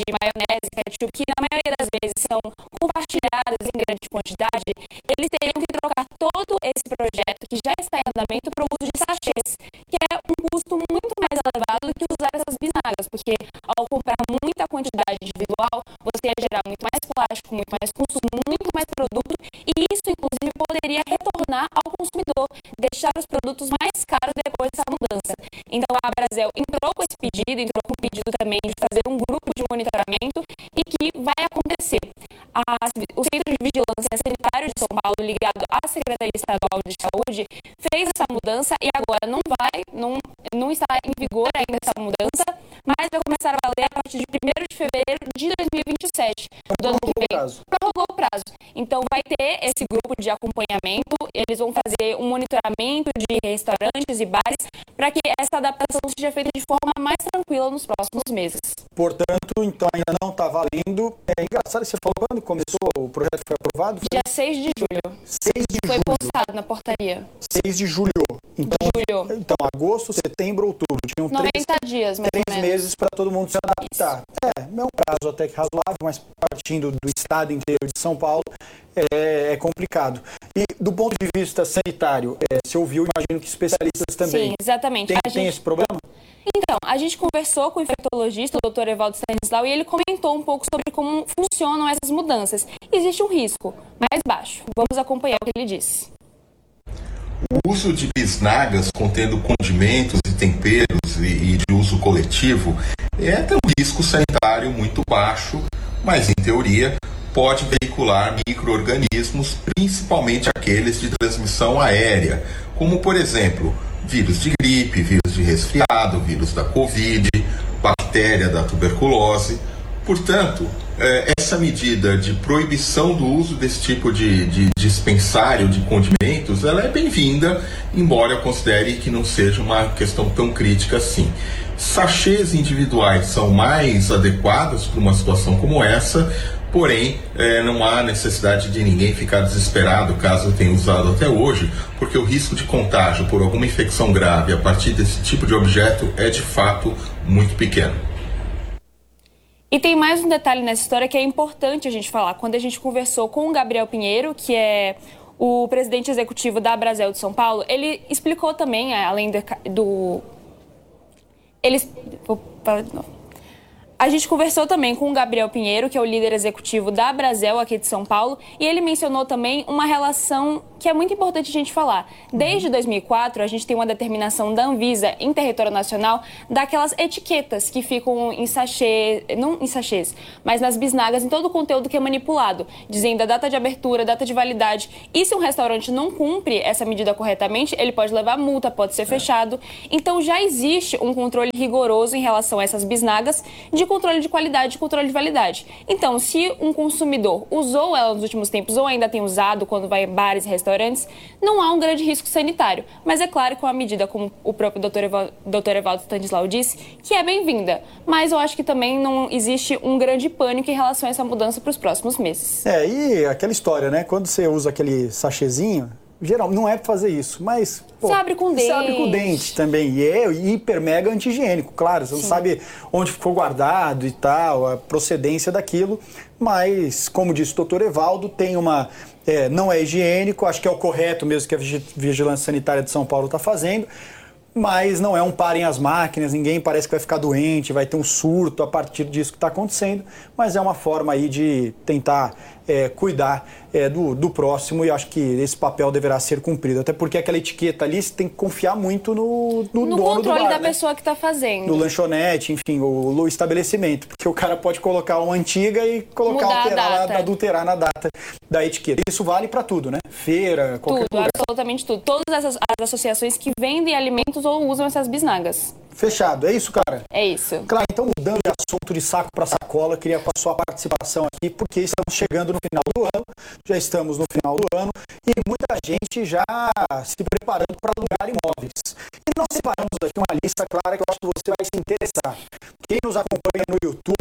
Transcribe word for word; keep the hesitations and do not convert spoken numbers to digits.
maionese, ketchup, que na maioria das vezes são compartilhadas em grande quantidade, eles teriam que trocar todo esse projeto que já está em andamento para o uso de sachês, que é um custo muito mais elevado do que usar essas bisnagas, porque ao comprar muita quantidade individual, você ia gerar muito mais plástico, muito mais custo, muito mais produto, e isso, inclusive, poderia retornar ao consumidor, deixar os produtos mais caros depois dessa mudança. Então, a Brasel entrou com esse pedido, entrou com o pedido também de fazer um grupo de monitoramento e que vai acontecer. A, o Centro de Vigilância Sanitária de São Paulo, ligado à Secretaria Estadual de Saúde, fez essa mudança e agora não vai, não, não está em vigor ainda essa mudança, mas vai começar a valer a partir de primeiro de fevereiro de dois mil e vinte e sete, do ano que vem. Prorrogou o prazo. Então, vai ter esse grupo de acompanhamento, eles vão fazer um monitoramento de restaurantes e bares para que essa adaptação seja feita de forma mais tranquila nos próximos meses. Portanto, então ainda não está valendo. É engraçado, você falou quando começou, o projeto foi aprovado? Foi... Dia seis de julho. seis de foi julho. Foi postado na portaria. seis de julho. Então, julho. Então, agosto, setembro, outubro. Tinham noventa três, dias, mais três ou menos. meses para todo mundo se adaptar. Isso. É, é um prazo até que razoável, mas partindo do estado inteiro de São Paulo, é, é complicado. E do ponto de vista sanitário, é, você ouviu, imagino que especialistas também. Sim, exatamente. Tem, a tem gente... esse problema? Então, a gente conversou com o infectologista, o doutor Evaldo Stanislau, e ele comentou um pouco sobre como funcionam essas mudanças. Existe um risco mais baixo. Vamos acompanhar o que ele disse. O uso de bisnagas contendo condimentos e temperos e, e de uso coletivo é tem um risco sanitário muito baixo, mas em teoria pode veicular micro-organismos, principalmente aqueles de transmissão aérea, como por exemplo, vírus de gripe, vírus de resfriado, vírus da Covid, bactéria da tuberculose. Portanto, essa medida de proibição do uso desse tipo de, de dispensário de condimentos, ela é bem-vinda, embora eu considere que não seja uma questão tão crítica assim. Sachês individuais são mais adequados para uma situação como essa, porém, é, não há necessidade de ninguém ficar desesperado caso tenha usado até hoje, porque o risco de contágio por alguma infecção grave a partir desse tipo de objeto é de fato muito pequeno. E tem mais um detalhe nessa história que é importante a gente falar. Quando a gente conversou com o Gabriel Pinheiro, que é o presidente executivo da Brasel de São Paulo, ele explicou também, além do... Ele... Não. A gente conversou também com o Gabriel Pinheiro, que é o líder executivo da Brasel aqui de São Paulo, e ele mencionou também uma relação que é muito importante a gente falar. Desde dois mil e quatro, a gente tem uma determinação da Anvisa em território nacional daquelas etiquetas que ficam em sachê, não em sachês, mas nas bisnagas, em todo o conteúdo que é manipulado, dizendo a data de abertura, data de validade. E se um restaurante não cumpre essa medida corretamente, ele pode levar multa, pode ser fechado. Então já existe um controle rigoroso em relação a essas bisnagas de controle de qualidade e controle de validade. Então, se um consumidor usou ela nos últimos tempos ou ainda tem usado quando vai em bares e restaurantes, não há um grande risco sanitário. Mas é claro que uma medida, como o próprio doutor Evaldo, doutor Evaldo Stanislau disse, que é bem-vinda. Mas eu acho que também não existe um grande pânico em relação a essa mudança para os próximos meses. É, e aquela história, né? Quando você usa aquele sachêzinho, geral, não é para fazer isso, mas... Pô, se abre com dente. Se abre com dente também. E é hiper mega anti-higiênico, claro. Você Sim. não sabe onde ficou guardado e tal, a procedência daquilo. Mas, como disse o doutor Evaldo, tem uma... É, não é higiênico, acho que é o correto mesmo que a Vigilância Sanitária de São Paulo está fazendo. Mas não é um parem as máquinas, ninguém parece que vai ficar doente, vai ter um surto a partir disso que está acontecendo, mas é uma forma aí de tentar é, cuidar é, do, do próximo, e acho que esse papel deverá ser cumprido, até porque aquela etiqueta ali você tem que confiar muito no, no, no dono do bar, controle da né? pessoa que está fazendo. No lanchonete, enfim, o, o estabelecimento, porque o cara pode colocar uma antiga e colocar, Mudar alterar, a data. adulterar na data da etiqueta. Isso vale para tudo, né? Feira, qualquer tudo, lugar. Absolutamente tudo. Todas essas as associações que vendem alimentos ou usam essas bisnagas. Fechado, é isso, cara? É isso. Claro, então mudando de assunto de saco para sacola, queria com a sua participação aqui, porque estamos chegando no final do ano, já estamos no final do ano, e muita gente já se preparando para alugar imóveis. E nós separamos aqui uma lista clara que eu acho que você vai se interessar. Quem nos acompanha no YouTube,